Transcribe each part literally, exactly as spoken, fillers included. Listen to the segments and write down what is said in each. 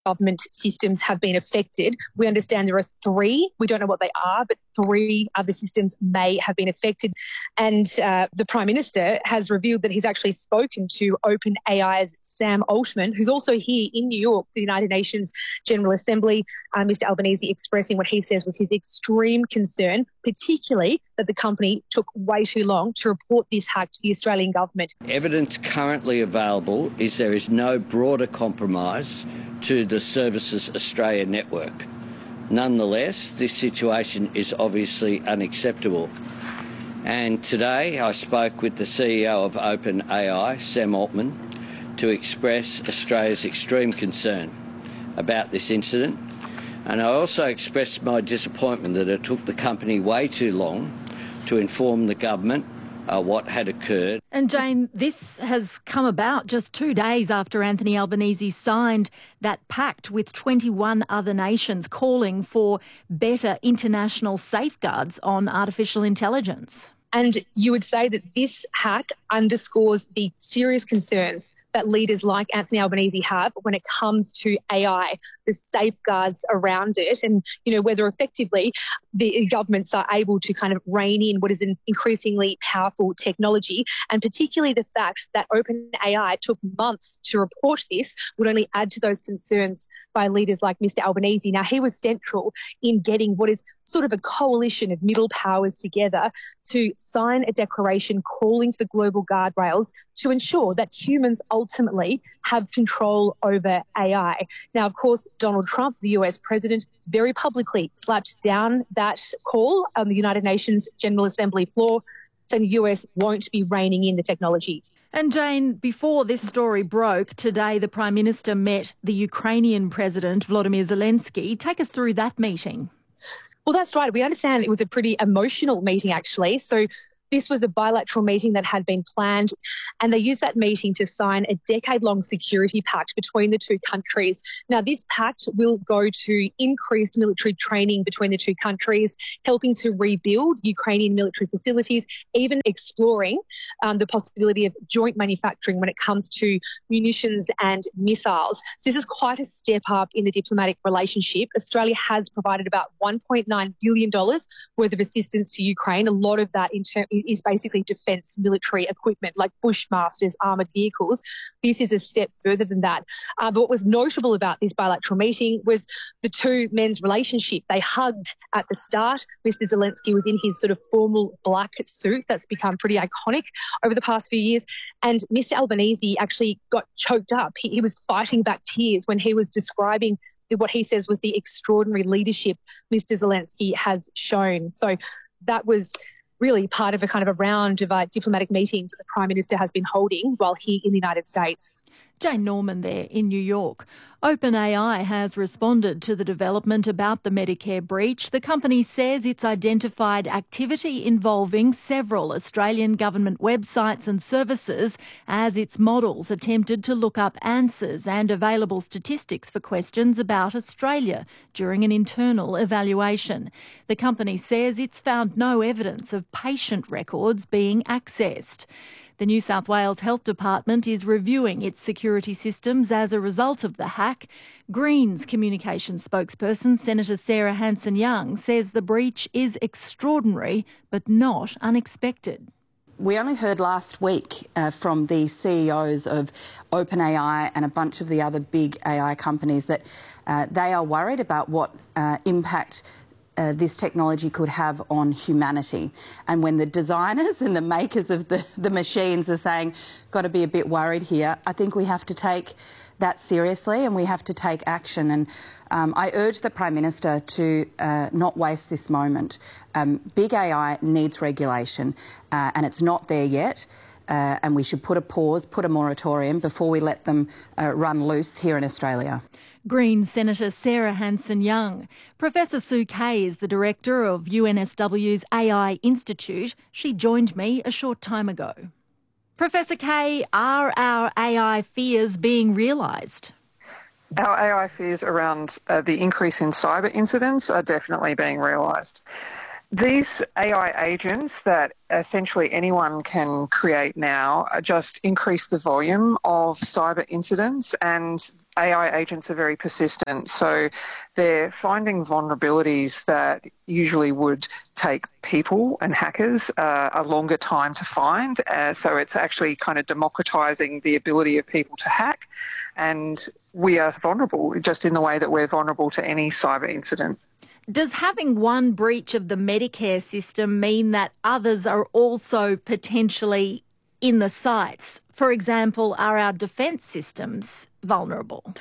government systems have been affected. We understand there are three. We don't know what they are, but three other systems may have been affected. And uh, the Prime Minister has revealed that he's actually spoken to OpenAI's Sam Altman, who's also here in New York for the United Nations General Assembly. Uh, Mister Albanese expressing what he says was his extreme concern, particularly that the company took way too long to report this hack to the Australian government. Evidence currently available is there is no broader compromise to the Services Australia network. Nonetheless, this situation is obviously unacceptable. And today I spoke with the C E O of OpenAI, Sam Altman, to express Australia's extreme concern about this incident. And I also expressed my disappointment that it took the company way too long to inform the government Uh, what had occurred. And Jane, this has come about just two days after Anthony Albanese signed that pact with twenty-one other nations calling for better international safeguards on artificial intelligence. And you would say that this hack underscores the serious concerns that leaders like Anthony Albanese have when it comes to A I, the safeguards around it, and, you know, whether effectively the governments are able to kind of rein in what is an increasingly powerful technology, and particularly the fact that OpenAI took months to report this would only add to those concerns by leaders like Mister Albanese. Now, he was central in getting what is sort of a coalition of middle powers together to sign a declaration calling for global guardrails to ensure that humans ultimately have control over A I. Now, of course, Donald Trump, the U S president, very publicly slapped down that call on the United Nations General Assembly floor, saying the U S won't be reining in the technology. And Jane, before this story broke, today the Prime Minister met the Ukrainian President, Volodymyr Zelensky. Take us through that meeting. Well, that's right. We understand it was a pretty emotional meeting, actually. So this was a bilateral meeting that had been planned, and they used that meeting to sign a decade-long security pact between the two countries. Now, this pact will go to increased military training between the two countries, helping to rebuild Ukrainian military facilities, even exploring um, the possibility of joint manufacturing when it comes to munitions and missiles. So this is quite a step up in the diplomatic relationship. Australia has provided about one point nine billion dollars worth of assistance to Ukraine. A lot of that in terms is basically defence military equipment like Bushmasters, armoured vehicles. This is a step further than that. Uh, but what was notable about this bilateral meeting was the two men's relationship. They hugged at the start. Mister Zelensky was in his sort of formal black suit that's become pretty iconic over the past few years. And Mister Albanese actually got choked up. He, he was fighting back tears when he was describing what he says was the extraordinary leadership Mister Zelensky has shown. So that was really part of a kind of a round of uh, diplomatic meetings that the Prime Minister has been holding while here in the United States. Jane Norman there in New York. OpenAI has responded to the development about the Medicare breach. The company says it's identified activity involving several Australian government websites and services as its models attempted to look up answers and available statistics for questions about Australia during an internal evaluation. The company says it's found no evidence of patient records being accessed. The New South Wales Health Department is reviewing its security systems as a result of the hack. Greens communications spokesperson Senator Sarah Hanson-Young says the breach is extraordinary but not unexpected. We only heard last week uh, from the C E Os of OpenAI and a bunch of the other big A I companies that uh, they are worried about what uh, impact Uh, this technology could have on humanity. And when the designers and the makers of the, the machines are saying, got to be a bit worried here, I think we have to take that seriously and we have to take action. And um, I urge the Prime Minister to uh, not waste this moment. Um, big A I needs regulation uh, and it's not there yet. Uh, and we should put a pause, put a moratorium before we let them uh, run loose here in Australia. Greens Senator Sarah Hanson-Young. Professor Sue Kay is the director of U N S W's A I Institute. She joined me a short time ago. Professor Kay, are our A I fears being realised? Our A I fears around uh, the increase in cyber incidents are definitely being realised. These A I agents that essentially anyone can create now just increase the volume of cyber incidents, and A I agents are very persistent. So they're finding vulnerabilities that usually would take people and hackers uh, a longer time to find. Uh, so it's actually kind of democratizing the ability of people to hack. And we are vulnerable just in the way that we're vulnerable to any cyber incident. Does having one breach of the Medicare system mean that others are also potentially in the sights? For example, are our defence systems vulnerable?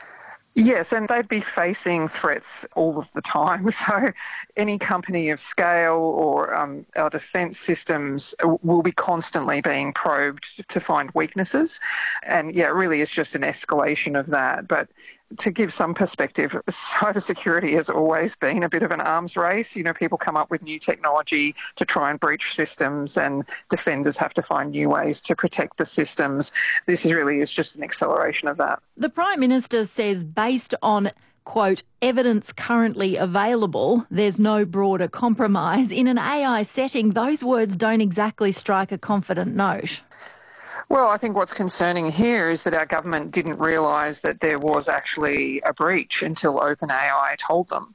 Yes, and they'd be facing threats all of the time. So any company of scale or um, our defence systems will be constantly being probed to find weaknesses. And yeah, really it's just an escalation of that. But to give some perspective, cybersecurity has always been a bit of an arms race. You know, people come up with new technology to try and breach systems, and defenders have to find new ways to protect the systems. This is really is just an acceleration of that. The Prime Minister says based on, quote, evidence currently available, there's no broader compromise. In an A I setting, those words don't exactly strike a confident note. Well, I think what's concerning here is that our government didn't realise that there was actually a breach until OpenAI told them.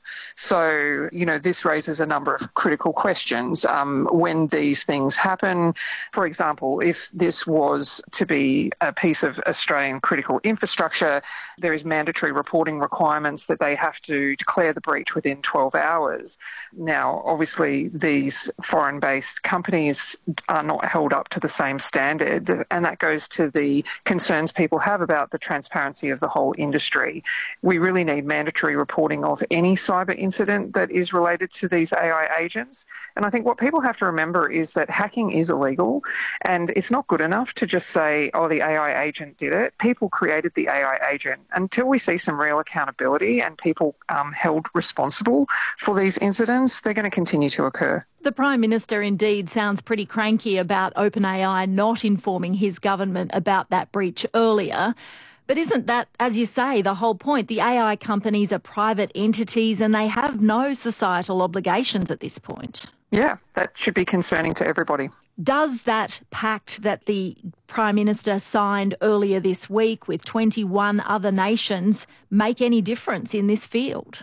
So, you know, this raises a number of critical questions. Um, when these things happen, for example, if this was to be a piece of Australian critical infrastructure, there is mandatory reporting requirements that they have to declare the breach within twelve hours. Now, obviously, these foreign-based companies are not held up to the same standard, and that goes to the concerns people have about the transparency of the whole industry. We really need mandatory reporting of any cyber incident that is related to these A I agents. And I think what people have to remember is that hacking is illegal, and it's not good enough to just say, oh, the A I agent did it. People created the A I agent. Until we see some real accountability and people um, held responsible for these incidents, they're going to continue to occur. The Prime Minister indeed sounds pretty cranky about OpenAI not informing his government about that breach earlier. But isn't that, as you say, the whole point? The A I companies are private entities and they have no societal obligations at this point. Yeah, that should be concerning to everybody. Does that pact that the Prime Minister signed earlier this week with twenty-one other nations make any difference in this field?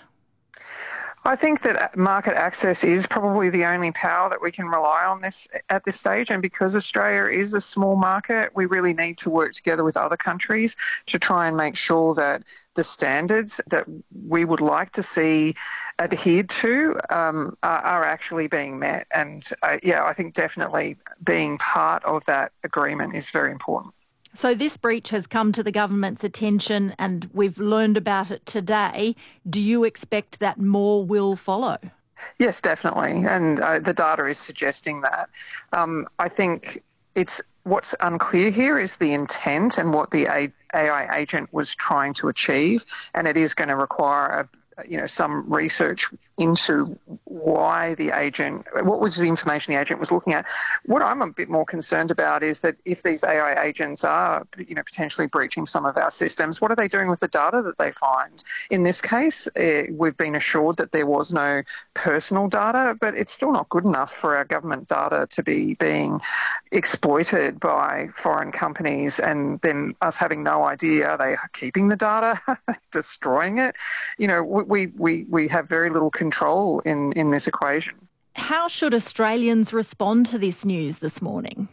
I think that market access is probably the only power that we can rely on this at this stage. And because Australia is a small market, we really need to work together with other countries to try and make sure that the standards that we would like to see adhered to um, are, are actually being met. And uh, yeah, I think definitely being part of that agreement is very important. So this breach has come to the government's attention and we've learned about it today. Do you expect that more will follow? Yes, definitely. And uh, the data is suggesting that. Um, I think it's what's unclear here is the intent and what the A I agent was trying to achieve. And it is going to require a, you know, some research into why the agent, what was the information the agent was looking at. What I'm a bit more concerned about is that if these A I agents are, you know, potentially breaching some of our systems, what are they doing with the data that they find? In this case, uh, we've been assured that there was no personal data, but it's still not good enough for our government data to be being exploited by foreign companies and then us having no idea, are they keeping the data, destroying it? You know, we, we, we have very little control in, in this equation. How should Australians respond to this news this morning?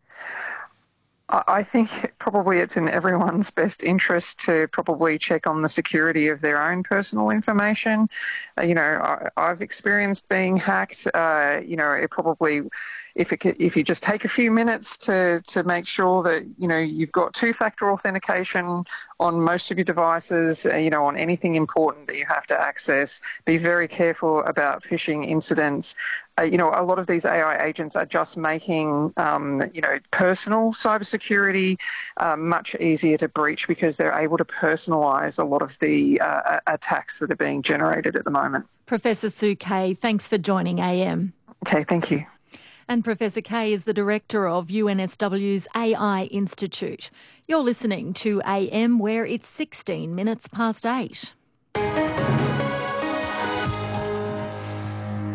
I think probably it's in everyone's best interest to probably check on the security of their own personal information. Uh, you know, I, I've experienced being hacked. Uh, you know, it probably, if it, if you just take a few minutes to, to make sure that, you know, you've got two-factor authentication on most of your devices, uh, you know, on anything important that you have to access, be very careful about phishing incidents. Uh, you know, a lot of these A I agents are just making, um, you know, personal cybersecurity uh, much easier to breach because they're able to personalise a lot of the uh, attacks that are being generated at the moment. Professor Sue Kay, thanks for joining A M. Okay, thank you. And Professor Kay is the director of U N S W's A I Institute. You're listening to A M, where it's sixteen minutes past eight.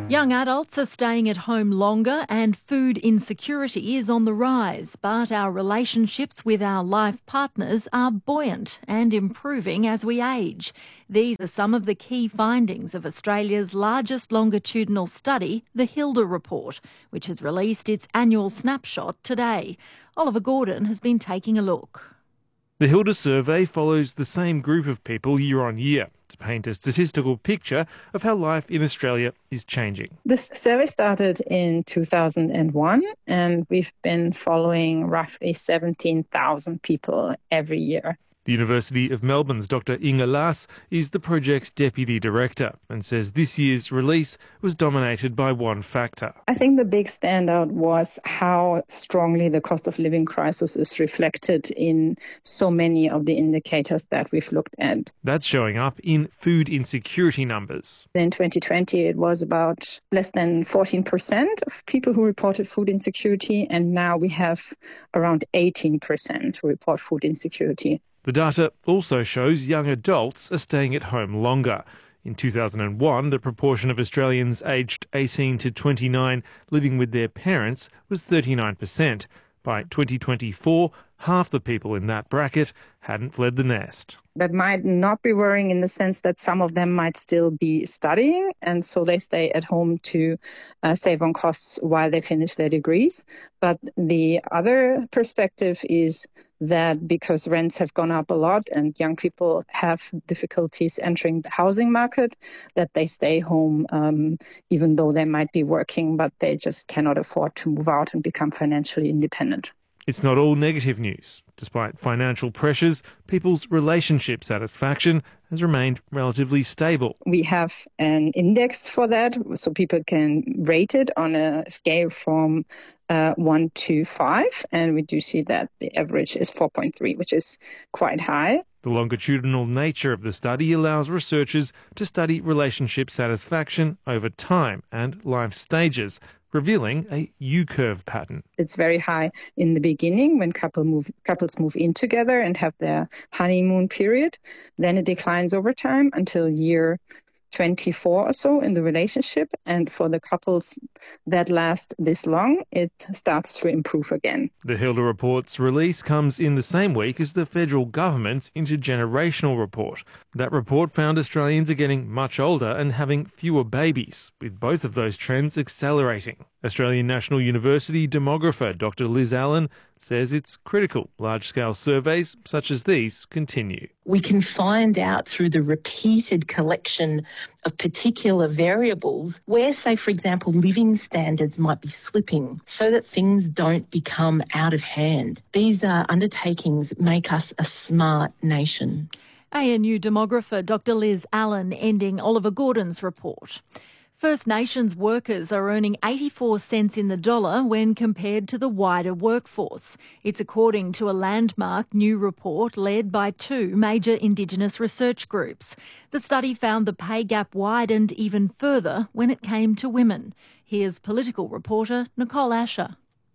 Young adults are staying at home longer and food insecurity is on the rise, but our relationships with our life partners are buoyant and improving as we age. These are some of the key findings of Australia's largest longitudinal study, the Hilda Report, which has released its annual snapshot today. Oliver Gordon has been taking a look. The Hilda survey follows the same group of people year on year to paint a statistical picture of how life in Australia is changing. This survey started in two thousand one and we've been following roughly seventeen thousand people every year. The University of Melbourne's Doctor Inga Lass is the project's deputy director and says this year's release was dominated by one factor. I think the big standout was how strongly the cost of living crisis is reflected in so many of the indicators that we've looked at. That's showing up in food insecurity numbers. In twenty twenty, it was about less than fourteen percent of people who reported food insecurity, and now we have around eighteen percent who report food insecurity. The data also shows young adults are staying at home longer. In two thousand one, the proportion of Australians aged eighteen to twenty-nine living with their parents was thirty-nine percent. By twenty twenty-four, half the people in that bracket hadn't fled the nest. That might not be worrying in the sense that some of them might still be studying, and so they stay at home to uh, save on costs while they finish their degrees. But the other perspective is that because rents have gone up a lot and young people have difficulties entering the housing market, that they stay home um, even though they might be working, but they just cannot afford to move out and become financially independent. It's not all negative news. Despite financial pressures, people's relationship satisfaction has remained relatively stable. We have an index for that, so people can rate it on a scale from uh, one to five, and we do see that the average is four point three, which is quite high. The longitudinal nature of the study allows researchers to study relationship satisfaction over time and life stages, revealing a U-curve pattern. It's very high in the beginning when couple move, couples move in together and have their honeymoon period. Then it declines over time until year twenty-four or so in the relationship. And for the couples that last this long, it starts to improve again. The Hilda Report's release comes in the same week as the federal government's intergenerational report. That report found Australians are getting much older and having fewer babies, with both of those trends accelerating. Australian National University demographer Doctor Liz Allen says it's critical large-scale surveys such as these continue. We can find out through the repeated collection of particular variables where, say, for example, living standards might be slipping so that things don't become out of hand. These uh, undertakings make us a smart nation. A N U demographer Doctor Liz Allen ending Oliver Gordon's report. First Nations workers are earning eighty-four cents in the dollar when compared to the wider workforce. It's according to a landmark new report led by two major Indigenous research groups. The study found the pay gap widened even further when it came to women. Here's political reporter Nicole Asher.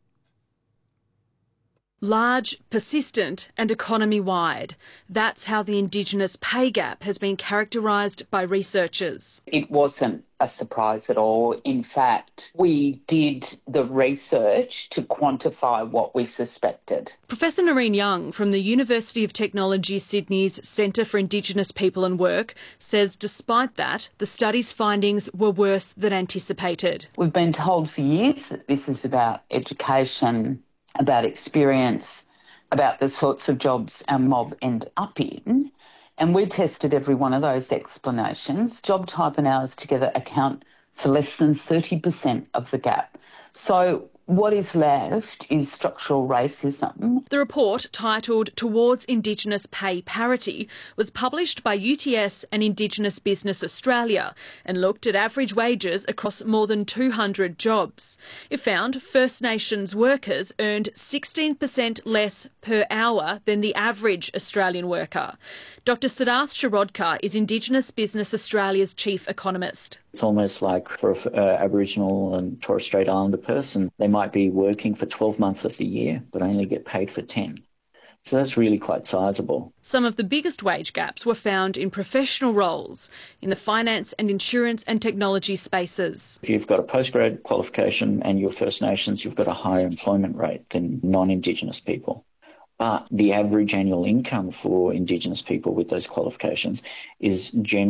Large, persistent and economy-wide. That's how the Indigenous pay gap has been characterised by researchers. It wasn't a surprise at all. In fact, we did the research to quantify what we suspected. Professor Noreen Young from the University of Technology Sydney's Centre for Indigenous People and Work says despite that, the study's findings were worse than anticipated. We've been told for years that this is about education, about experience, about the sorts of jobs our mob end up in. And we tested every one of those explanations. Job type and hours together account for less than thirty percent of the gap. So what is left is structural racism. The report, titled Towards Indigenous Pay Parity, was published by U T S and Indigenous Business Australia and looked at average wages across more than two hundred jobs. It found First Nations workers earned sixteen percent less per hour than the average Australian worker. Doctor Siddharth Shirodkar is Indigenous Business Australia's chief economist. It's almost like for an uh, Aboriginal and Torres Strait Islander person, they might be working for twelve months of the year but only get paid for ten. So that's really quite sizable. Some of the biggest wage gaps were found in professional roles, in the finance and insurance and technology spaces. If you've got a postgrad qualification and you're First Nations, you've got a higher employment rate than non-Indigenous people. But the average annual income for Indigenous people with those qualifications is generally